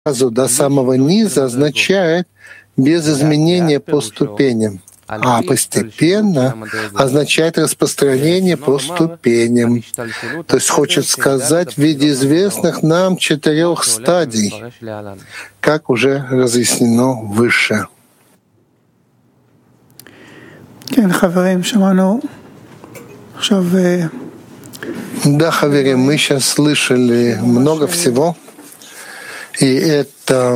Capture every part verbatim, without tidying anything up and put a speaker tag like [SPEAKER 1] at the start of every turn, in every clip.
[SPEAKER 1] сразу до самого низа означает без изменения по ступеням, а постепенно означает распространение по ступеням. То есть хочет сказать в виде известных нам четырех стадий, как уже разъяснено выше. Да, хаверим, мы сейчас слышали много всего, и это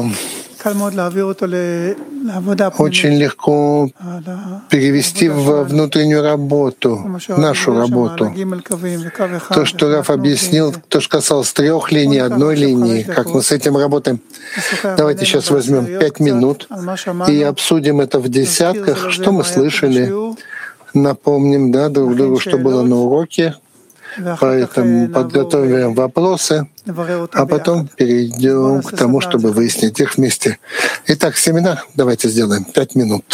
[SPEAKER 1] очень легко перевести во внутреннюю работу, нашу работу. То, что Раф объяснил, то, что касалось трех линий, одной линии, как мы с этим работаем. Давайте сейчас возьмем пять минут и обсудим это в десятках, что мы слышали. Напомним, да, друг другу, что было на уроке. Поэтому подготовим вопросы, а потом перейдем к тому, чтобы выяснить их вместе. Итак, семинар давайте сделаем. Пять минут.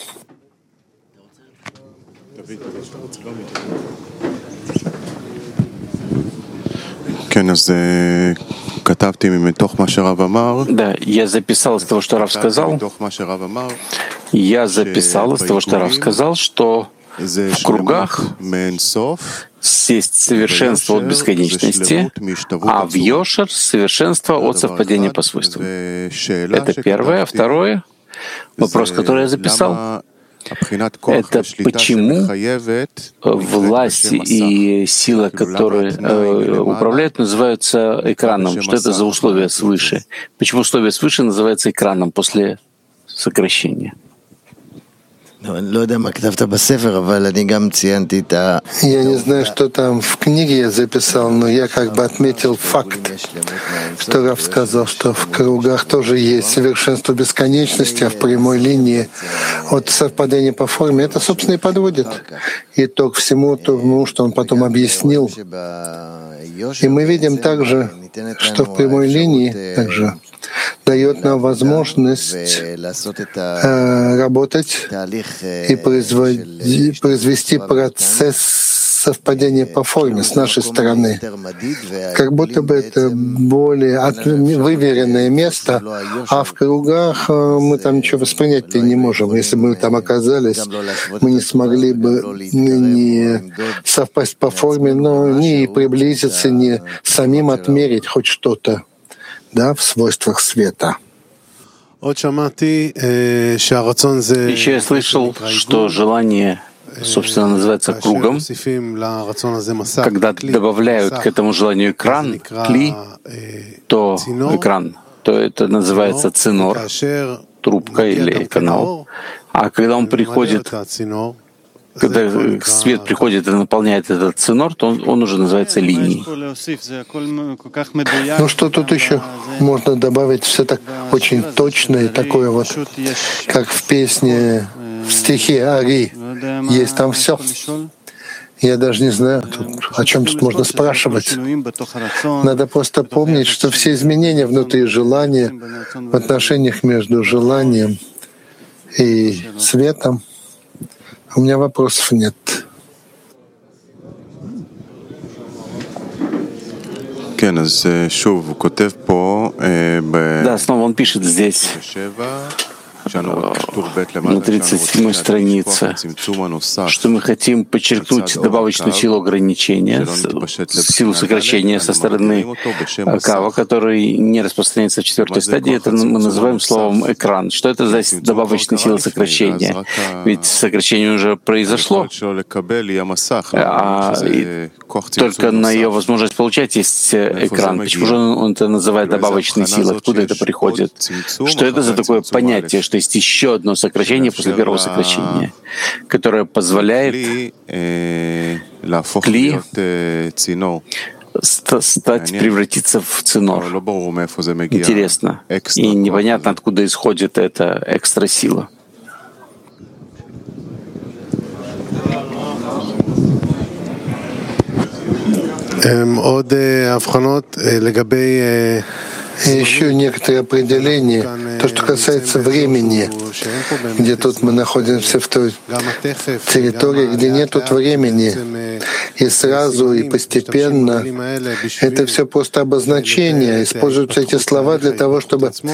[SPEAKER 2] Да, я записал из того, что Рав сказал. Я записал из того, что Рав сказал, что в кругах есть совершенство от бесконечности, а в Йошер — совершенство от совпадения по свойствам. Это первое. А второе, вопрос, который я записал, это почему власть и сила, которые э, управляют, называются экраном. Что это за условия свыше? Почему условия свыше называются экраном после сокращения?
[SPEAKER 1] Я не знаю, что там в книге я записал, но я как бы отметил факт, что Рав сказал, что в кругах тоже есть совершенство бесконечности, а в прямой линии от совпадения по форме это, собственно, и подводит итог всему тому, что он потом объяснил. И мы видим также, что в прямой линии также дает нам возможность э, работать и производить, произвести процесс совпадения по форме с нашей стороны. Как будто бы это более от, выверенное место, а в кругах мы там ничего воспринять-то не можем. Если бы мы там оказались, мы не смогли бы не совпасть по форме, но не приблизиться, не самим отмерить хоть что-то, да, в свойствах света.
[SPEAKER 2] Еще я слышал, что желание, собственно, называется кругом. Когда добавляют к этому желанию экран, кли, то экран, то это называется цинор, трубка или канал. А когда он приходит, когда свет приходит и наполняет этот цинор, то он, он уже называется линией.
[SPEAKER 1] Ну что тут еще можно добавить? Все так очень точно и такое вот, как в песне, в стихе Ари. Есть там все. Я даже не знаю, тут, о чем тут можно спрашивать. Надо просто помнить, что все изменения внутри желания, в отношениях между желанием и светом, у меня вопросов нет.
[SPEAKER 2] Да, снова он пишет здесь, на тридцать седьмой странице, что мы хотим подчеркнуть добавочную силу ограничения, силу сокращения со стороны Кава, который не распространяется в четвертой стадии. Это мы называем словом «экран». Что это за добавочная сила сокращения? Ведь сокращение уже произошло, а только на ее возможность получать есть экран. Почему же он это называет добавочной силой? Откуда это приходит? Что это за такое понятие, что есть еще одно сокращение после первого сокращения, которое позволяет кли стать, превратиться в цинор. Интересно. И непонятно, откуда исходит эта экстрасила.
[SPEAKER 1] И еще некоторые определения, то, что касается времени, где тут мы находимся в той территории, где нет тут времени, и сразу, и постепенно, это все просто обозначение. Используются эти слова для того, чтобы